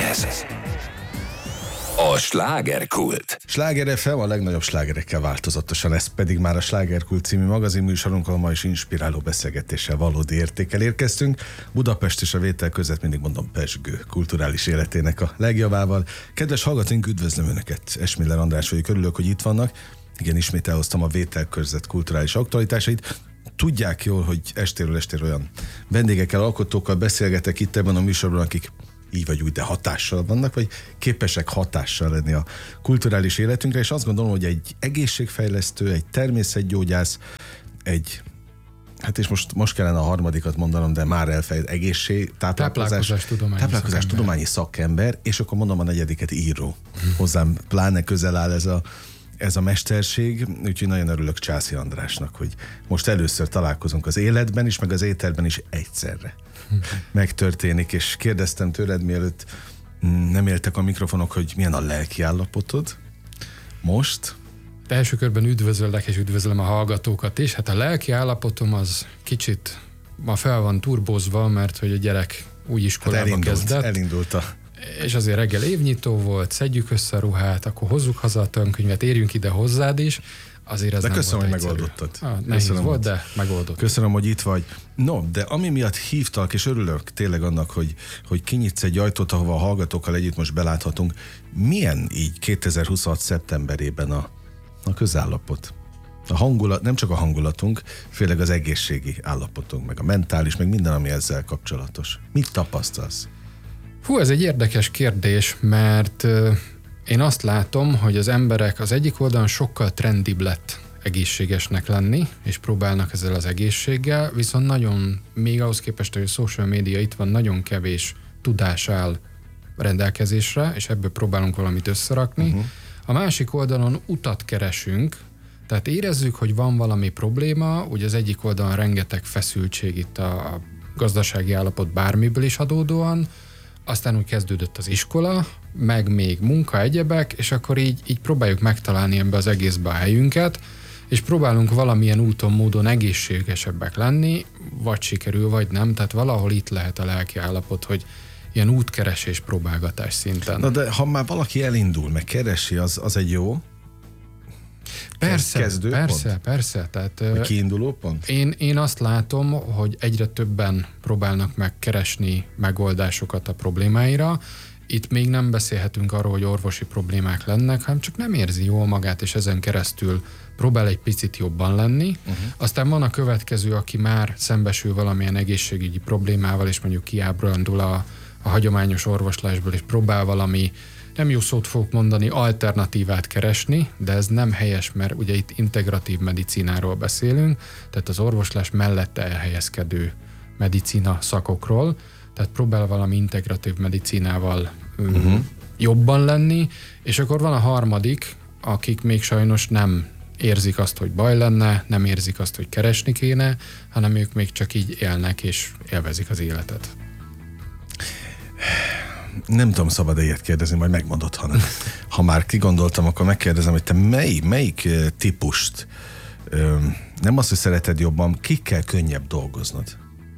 Ez a slágerkult. Sláger FM a legnagyobb slágerekkel változatosan, ez pedig már a Slágerkult című magazinműsorunk, ahol ma is inspiráló beszélgetéssel, valódi értékkel érkeztünk. Budapest és a vétel között mindig mondom pezsgő kulturális életének a legjavával. Kedves hallgatóink, üdvözlöm Önöket, Esmiller András vagyok, örülök, hogy itt vannak. Igen, ismét elhoztam a vételkörzet kulturális aktualitásait. Tudják jól, hogy estéről estére olyan vendégekkel, alkotókkal beszélgetek itt ebben a műsorban, akik így vagy úgy, de hatással vannak, vagy képesek hatással lenni a kulturális életünkre, és azt gondolom, hogy egy egészségfejlesztő, egy természetgyógyász, hát és most kellene a harmadikat mondanom, de már elfejt, táplálkozás tudományi szakember, és akkor mondom a negyediket, író. Hozzám pláne közel áll ez a mesterség, úgyhogy nagyon örülök Császi Andrásnak, hogy most először találkozunk az életben is, meg az éterben is egyszerre. Megtörténik, és kérdeztem tőled, mielőtt nem éltek a mikrofonok, hogy milyen a lelki állapotod most? De első körben üdvözöllek, és üdvözlöm a hallgatókat is. Hát a lelki állapotom az kicsit ma fel van turbózva, mert hogy a gyerek új iskolába kezdett. Elindult és azért reggel évnyitó volt, szedjük össze a ruhát, akkor hozzuk haza a tankönyvet, érjünk ide hozzád is. Azért ez de nem köszönöm, volt hogy egyszerű. megoldottad. Nehéz volt, de megoldott. Köszönöm, hogy itt vagy. No, de ami miatt hívtalak, és örülök tényleg annak, hogy kinyitsz egy ajtót, ahova a hallgatókkal együtt most beláthatunk. Milyen így 2026. szeptemberében a közállapot? A hangulat, nem csak a hangulatunk, főleg az egészségi állapotunk, meg a mentális, meg minden, ami ezzel kapcsolatos. Mit tapasztalsz? Ez egy érdekes kérdés, mert én azt látom, hogy az emberek az egyik oldalon sokkal trendibb lett egészségesnek lenni, és próbálnak ezzel az egészséggel, viszont nagyon, még ahhoz képest, hogy a social média itt van, nagyon kevés tudás áll rendelkezésre, és ebből próbálunk valamit összerakni. A másik oldalon utat keresünk, tehát érezzük, hogy van valami probléma, ugye az egyik oldalon rengeteg feszültség itt a gazdasági állapot bármiből is adódóan, aztán úgy kezdődött az iskola, meg még munka, egyebek, és akkor így próbáljuk megtalálni ebbe az egészbe a helyünket, és próbálunk valamilyen úton, módon egészségesebbek lenni, vagy sikerül, vagy nem, tehát valahol itt lehet a lelki állapot, hogy ilyen útkeresés, próbálgatás szinten. Na de ha már valaki elindul, meg keresi, az egy jó Persze. Tehát, kiinduló pont? Én azt látom, hogy egyre többen próbálnak meg keresni megoldásokat a problémáira. Itt még nem beszélhetünk arról, hogy orvosi problémák lennek, hanem csak nem érzi jól magát, és ezen keresztül próbál egy picit jobban lenni. Aztán van a következő, aki már szembesül valamilyen egészségügyi problémával, és mondjuk kiábrándul a hagyományos orvoslásból, és próbál valami, nem jó szót fogok mondani, alternatívát keresni, de ez nem helyes, mert ugye itt integratív medicináról beszélünk, tehát az orvoslás mellette elhelyezkedő medicina szakokról, tehát próbál valami integratív medicinával jobban lenni, és akkor van a harmadik, akik még sajnos nem érzik azt, hogy baj lenne, nem érzik azt, hogy keresni kéne, hanem ők még csak így élnek és élvezik az életet. Nem tudom, szabad ilyet kérdezni, majd megmondod, hanem ha már kigondoltam, akkor megkérdezem, hogy te melyik típust, nem azt, hogy szereted jobban, kikkel könnyebb dolgoznod?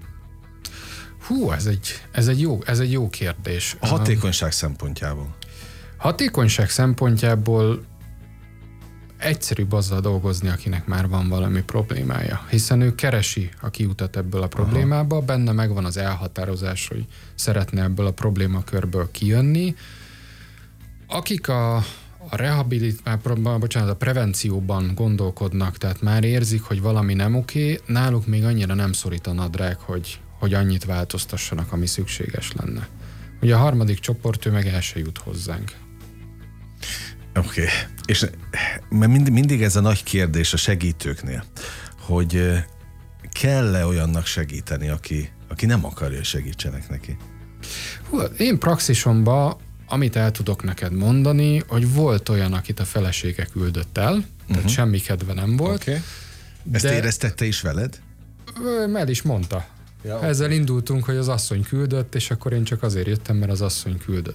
Ez egy jó kérdés. A hatékonyság szempontjából. Hatékonyság szempontjából egyszerűbb azzal dolgozni, akinek már van valami problémája, hiszen ő keresi a kiutat ebből a problémába, benne megvan az elhatározás, hogy szeretne ebből a problémakörből kijönni. Akik a prevencióban gondolkodnak, tehát már érzik, hogy valami nem oké, náluk még annyira nem szorít a nadrág, hogy annyit változtassanak, ami szükséges lenne. Ugye a harmadik csoport, ő meg el se jut hozzánk. Oké. És mindig ez a nagy kérdés a segítőknél, hogy kell-e olyannak segíteni, aki nem akarja, hogy segítsenek neki? Én praxisomban, amit el tudok neked mondani, hogy volt olyan, akit a felesége küldött el, tehát semmi kedve nem volt. Okay. Ezt éreztette is veled? El is mondta. Ja, ezzel indultunk, hogy az asszony küldött, és akkor én csak azért jöttem, mert az asszony küldött.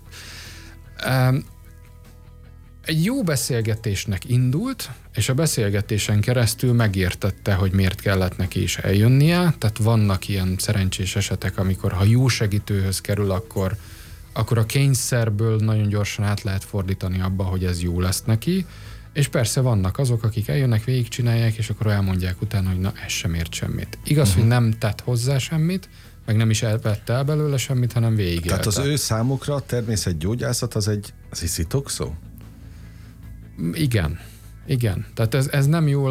Egy jó beszélgetésnek indult, és a beszélgetésen keresztül megértette, hogy miért kellett neki is eljönnie. Tehát vannak ilyen szerencsés esetek, amikor ha jó segítőhöz kerül, akkor akkor a kényszerből nagyon gyorsan át lehet fordítani abba, hogy ez jó lesz neki, és persze vannak azok, akik eljönnek, végigcsinálják, és akkor elmondják utána, hogy na, ez sem ért semmit. Igaz, hogy nem tett hozzá semmit, meg nem is vette el belőle semmit, hanem végigélte. Tehát az ő számukra a természetgyógyászat az sziszitokszó? Igen. Tehát ez nem jó,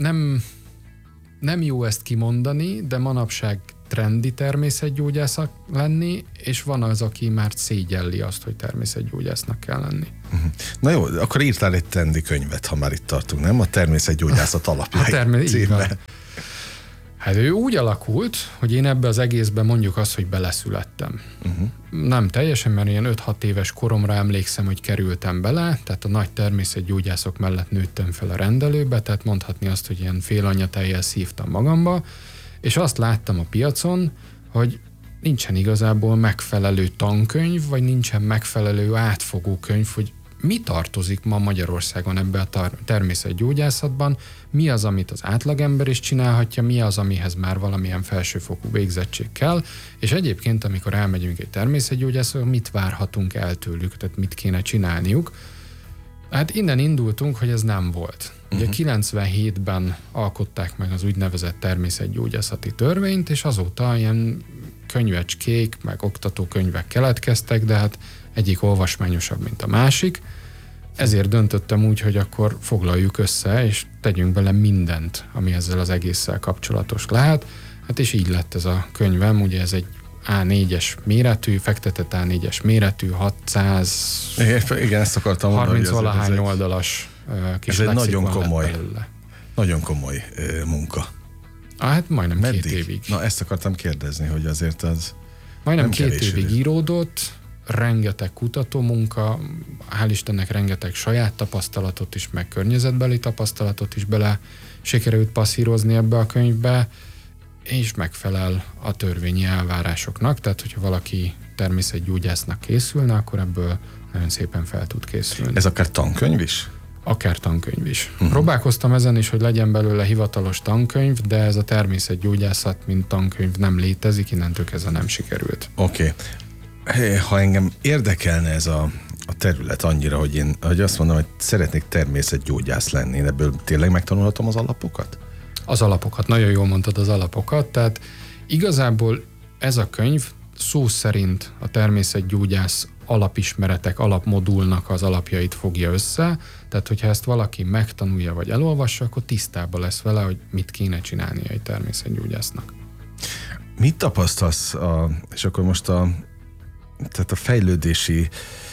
nem jó ezt kimondani, de manapság trendi természetgyógyászak lenni, és van az, aki már szégyelli azt, hogy természetgyógyásznak kell lenni. Na jó, akkor írtál egy trendi könyvet, ha már itt tartunk, nem? A természetgyógyászat alapjai címmel. Hát ő úgy alakult, hogy én ebbe az egészben mondjuk azt, hogy beleszülettem. Nem teljesen, mert ilyen 5-6 éves koromra emlékszem, hogy kerültem bele, tehát a nagy természetgyógyászok mellett nőttem fel a rendelőbe, tehát mondhatni azt, hogy ilyen félanyatejjel szívtam magamba, és azt láttam a piacon, hogy nincsen igazából megfelelő tankönyv, vagy nincsen megfelelő átfogó könyv, hogy mi tartozik ma Magyarországon ebbe a természetgyógyászatban, mi az, amit az átlagember is csinálhatja, mi az, amihez már valamilyen felsőfokú végzettség kell, és egyébként, amikor elmegyünk egy természetgyógyászra, mit várhatunk el tőlük, tehát mit kéne csinálniuk. Hát innen indultunk, hogy ez nem volt. Ugye 97-ben alkották meg az úgynevezett természetgyógyászati törvényt, és azóta ilyen könyvecskék, meg oktatókönyvek keletkeztek, de hát egyik olvasmányosabb, mint a másik. Ezért döntöttem úgy, hogy akkor foglaljuk össze, és tegyünk bele mindent, ami ezzel az egésszel kapcsolatos lehet. Hát és így lett ez a könyvem, ugye ez egy A4-es méretű, fektetett A4-es méretű, 600... Igen, ezt akartam mondani. 30-valahány oldalas kis ez egy nagyon komoly munka. Hát majdnem 2 évig. Na, ezt akartam kérdezni, hogy azért az majdnem 2 évig íródott, rengeteg kutatómunka, hál' Istennek rengeteg saját tapasztalatot is, meg környezetbeli tapasztalatot is bele sikerült passzírozni ebbe a könyvbe, és megfelel a törvényi elvárásoknak, tehát hogyha valaki természetgyógyásznak készülne, akkor ebből nagyon szépen fel tud készülni. Ez akár tankönyv is? Akár tankönyv is. Próbálkoztam ezen is, hogy legyen belőle hivatalos tankönyv, de ez a természetgyógyászat, mint tankönyv nem létezik, innentől kezdve nem sikerült. Oké. Ha engem érdekelne ez a terület annyira, hogy azt mondom, hogy szeretnék természetgyógyász lenni, ebből tényleg megtanulhatom az alapokat? Az alapokat, nagyon jól mondtad az alapokat, tehát igazából ez a könyv szó szerint a természetgyógyász alapismeretek, alapmodulnak az alapjait fogja össze, tehát hogyha ezt valaki megtanulja vagy elolvassa, akkor tisztában lesz vele, hogy mit kéne csinálnia egy természetgyógyásznak. Mit tapasztalsz, és akkor most tehát a fejlődési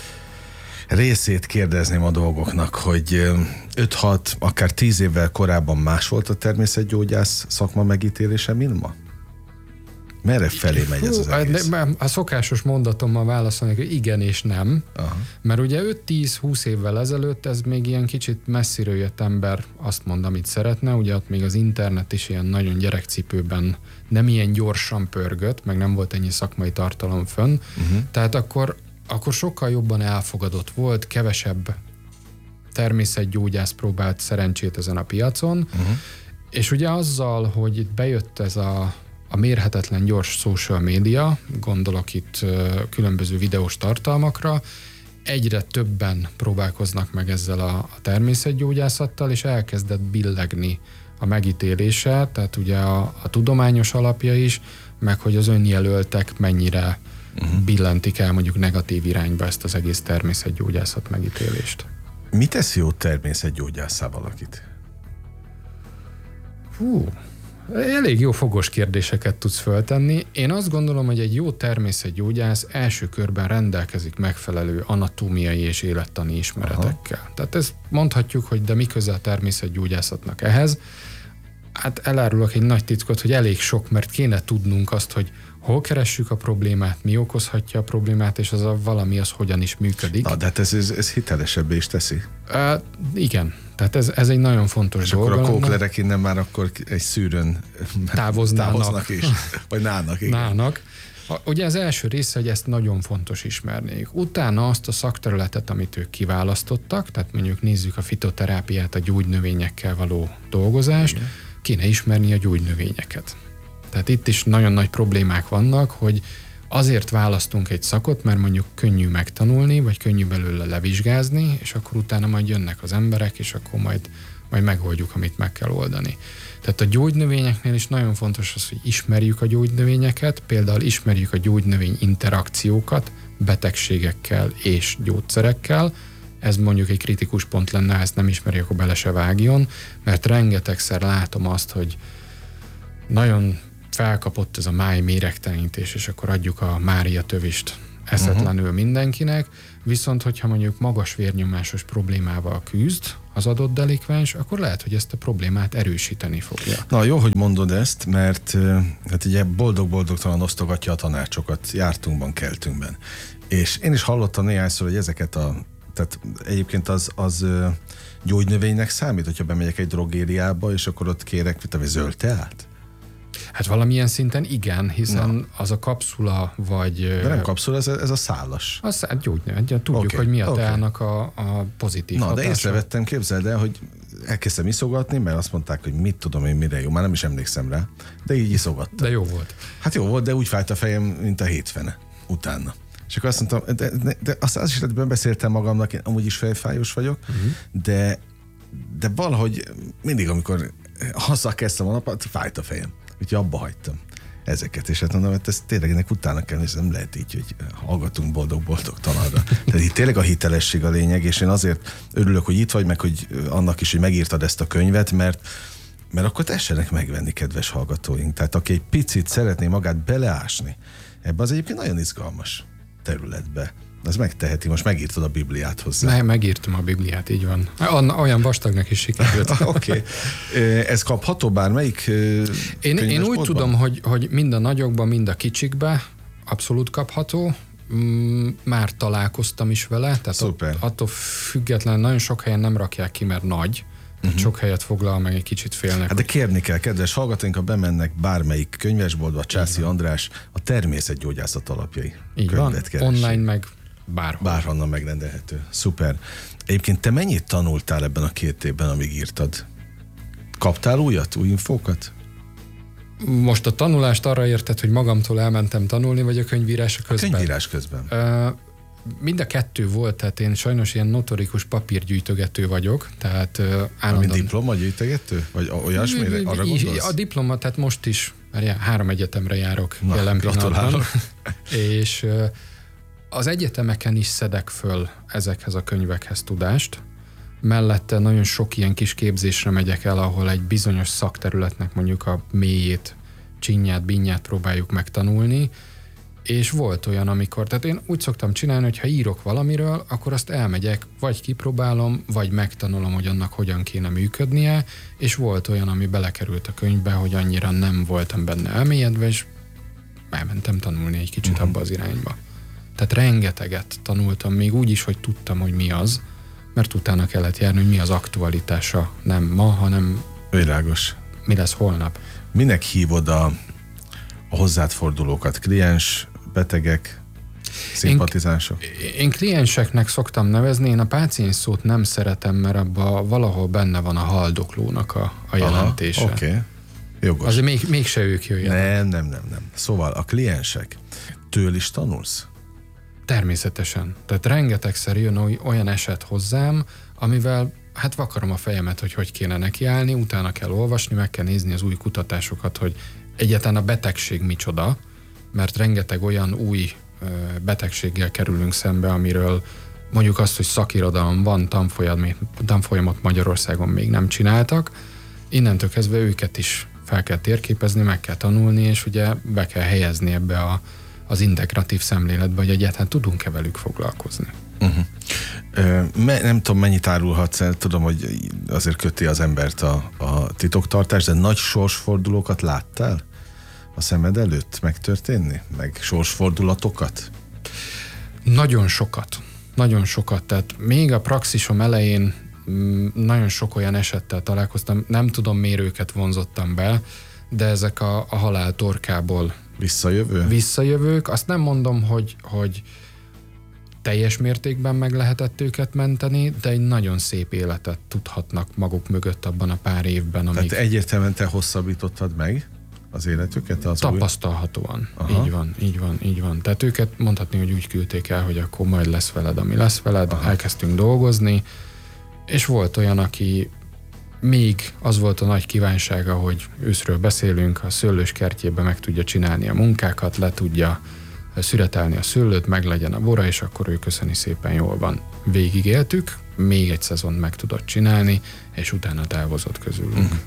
részét kérdezném a dolgoknak, hogy 5-6, akár 10 évvel korábban más volt a természetgyógyász szakma megítélése, mint ma? Merre felé megy ez az egész? A szokásos mondatommal válaszolnék, hogy igen és nem. Aha. Mert ugye 5-10-20 évvel ezelőtt ez még ilyen kicsit messziről jött ember azt mond, amit szeretne, ugye ott még az internet is ilyen nagyon gyerekcipőben nem ilyen gyorsan pörgött, meg nem volt ennyi szakmai tartalom fönn, tehát akkor sokkal jobban elfogadott volt, kevesebb természetgyógyász próbált szerencsét ezen a piacon, és ugye azzal, hogy itt bejött ez a mérhetetlen gyors social média, gondolok itt különböző videós tartalmakra, egyre többen próbálkoznak meg ezzel a természetgyógyászattal, és elkezdett billegni a megítélése, tehát ugye a tudományos alapja is, meg hogy az önjelöltek mennyire billentik el mondjuk negatív irányba ezt az egész természetgyógyászat megítélést. Mi tesz jó természetgyógyásszá valakit? Elég jó fogos kérdéseket tudsz föltenni. Én azt gondolom, hogy egy jó természetgyógyász első körben rendelkezik megfelelő anatómiai és élettani ismeretekkel. Aha. Tehát ezt mondhatjuk, hogy de mi köze a természetgyógyászatnak ehhez? Hát elárulok egy nagy titkot, hogy elég sok, mert kéne tudnunk azt, hogy hol keressük a problémát, mi okozhatja a problémát, és az a valami az hogyan is működik. Na, de hát ez hitelesebbé is teszi. Igen, tehát ez egy nagyon fontos dolog. És akkor a kóklerek innen már akkor egy szűrőn távoznak is. Vagy nának, igen. Nának. Ugye az első része, hogy ezt nagyon fontos ismerniük. Utána azt a szakterületet, amit ők kiválasztottak, tehát mondjuk nézzük a fitoterápiát, a gyógynövényekkel való dolgozást, igen, kéne ismerni a gyógynövényeket. Tehát itt is nagyon nagy problémák vannak, hogy Azért választunk egy szakot, mert mondjuk könnyű megtanulni, vagy könnyű belőle levizsgázni, és akkor utána majd jönnek az emberek, és akkor majd megoldjuk, amit meg kell oldani. Tehát a gyógynövényeknél is nagyon fontos az, hogy ismerjük a gyógynövényeket, például ismerjük a gyógynövény interakciókat betegségekkel és gyógyszerekkel. Ez mondjuk egy kritikus pont lenne, ha ezt nem ismeri, akkor bele se vágjon, mert rengetegszer látom azt, hogy nagyon felkapott ez a máj méregtelenítés, és akkor adjuk a Mária tövist eszetlenül mindenkinek, viszont hogyha mondjuk magas vérnyomásos problémával küzd az adott delikvens, akkor lehet, hogy ezt a problémát erősíteni fogja. Na jó, hogy mondod ezt, mert hát ugye boldog-boldogtalan osztogatja a tanácsokat jártunkban, keltünkben. És én is hallottam néhányszor, hogy ezeket tehát egyébként az gyógynövénynek számít, hogyha bemegyek egy drogériába, és akkor ott kérek zöld teát? Hát valamilyen szinten igen, hiszen az a kapszula, vagy... De nem kapszula, ez a szálas. Az gyógynövény, tudjuk, hogy mi a teának a pozitív hatása. De észrevettem, képzeld el, hogy elkezdtem iszogatni, mert azt mondták, hogy mit tudom én, mire jó, már nem is emlékszem rá, de így iszogattam. De jó volt. Hát jó volt, de úgy fájt a fejem, mint a hétfene utána. És akkor azt mondtam, de azt is beszéltem magamnak, én amúgy is fejfájós vagyok, de valahogy mindig, amikor hazakezdtem a napot, fájt a fejem. Úgyhogy abba hagytam ezeket, és hát mondom, hogy ez tényleg ennek utána kell, és nem lehet így, hogy hallgatunk boldog-boldogtalanra. Tehát itt tényleg a hitelesség a lényeg, és én azért örülök, hogy itt vagy, meg hogy annak is, hogy megírtad ezt a könyvet, mert akkor tessenek megvenni, kedves hallgatóink. Tehát aki egy picit szeretné magát beleásni ebbe, az egyébként nagyon izgalmas területbe. Ez megteheti, most megírtad a Bibliát hozzá. Megírtam a Bibliát, így van. Olyan vastagnak is sikerült. Oké. Ez kapható bármelyik Én úgy tudom, hogy mind a nagyokban, mind a kicsikbe abszolút kapható. Már találkoztam is vele, tehát attól függetlenül nagyon sok helyen nem rakják ki, mert nagy. Sok helyet foglal, meg egy kicsit félnek. Hát de kérni kell, kedves hallgatóink, ha bemennek bármelyik könyvesboltba, Császi András, a természetgyógyászat alapjai. Így van, online meg bárhonnan megrendelhető. Szuper. Egyébként te mennyit tanultál ebben a 2 évben, amíg írtad? Kaptál új infókat? Most a tanulást arra érted, hogy magamtól elmentem tanulni, vagy a könyvírás közben? A könyvírás közben. Mind a 2 volt, tehát én sajnos ilyen notorikus papírgyűjtögető vagyok, tehát állandóan... Ami diplomagyűjtögető? Vagy olyasmire? Arra gondolsz? A diploma, tehát most is, 3 egyetemre járok jelen pillanatban. És az egyetemeken is szedek föl ezekhez a könyvekhez tudást. Mellette nagyon sok ilyen kis képzésre megyek el, ahol egy bizonyos szakterületnek mondjuk a mélyét, csinyát, bínyát próbáljuk megtanulni. És volt olyan, amikor, tehát én úgy szoktam csinálni, hogy ha írok valamiről, akkor azt elmegyek, vagy kipróbálom, vagy megtanulom, hogy annak hogyan kéne működnie, és volt olyan, ami belekerült a könyvbe, hogy annyira nem voltam benne elmélyedve, és elmentem tanulni egy kicsit abba az irányba. Tehát rengeteget tanultam, még úgy is, hogy tudtam, hogy mi az, mert utána kellett járni, hogy mi az aktualitása, nem ma, hanem világos. Mi lesz holnap. Minek hívod a hozzád fordulókat? Kliens, betegek, szimpatizánsok? Én klienseknek szoktam nevezni, én a páciens szót nem szeretem, mert abban valahol benne van a haldoklónak a jelentése. Oké. Jogos. Azért mégse ők jöjjenek. Nem. Szóval a kliensek, től is tanulsz? Természetesen. Tehát rengetegszer jön olyan eset hozzám, amivel hát vakarom a fejemet, hogy kéne nekiállni, utána kell olvasni, meg kell nézni az új kutatásokat, hogy egyáltalán a betegség micsoda, mert rengeteg olyan új betegséggel kerülünk szembe, amiről mondjuk azt, hogy szakirodalom van, tanfolyamot Magyarországon még nem csináltak. Innentől kezdve őket is fel kell térképezni, meg kell tanulni, és ugye be kell helyezni ebbe az integratív szemléletbe, hogy egyáltalán tudunk-e velük foglalkozni. Nem tudom, mennyit árulhatsz el, tudom, hogy azért köti az embert a titoktartás, de nagy sorsfordulókat láttál a szemed előtt megtörténni? Meg sorsfordulatokat? Nagyon sokat. Tehát még a praxisom elején nagyon sok olyan esettel találkoztam, nem tudom, mérőket vonzottam be, de ezek a halál torkából visszajövők. Azt nem mondom, hogy teljes mértékben meg lehetett őket menteni, de egy nagyon szép életet tudhatnak maguk mögött abban a pár évben. Tehát egyértelműen te hosszabbítottad meg az életüket? Az tapasztalhatóan. Így van. Tehát őket mondhatni, hogy úgy küldték el, hogy akkor majd lesz veled, ami lesz veled. Aha. Elkezdtünk dolgozni, és volt olyan, aki még az volt a nagy kívánsága, hogy őszről beszélünk, a szőlős kertjében meg tudja csinálni a munkákat, le tudja szüretelni a szőlőt, meg legyen a bora, és akkor ő köszöni szépen, jól van. Végigéltük, még egy szezont meg tudott csinálni, és utána távozott közülünk.